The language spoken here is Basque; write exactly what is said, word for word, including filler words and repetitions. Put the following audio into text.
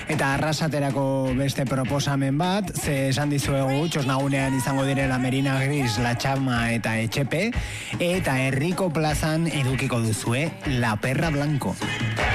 Eta arrasaterako beste proposamen bat, ze esan dizuegu, txosnagunean izango direla Merina Gris, La Chama eta Etxepe, eta Herriko plazan edukiko duzue La Perra Blanco.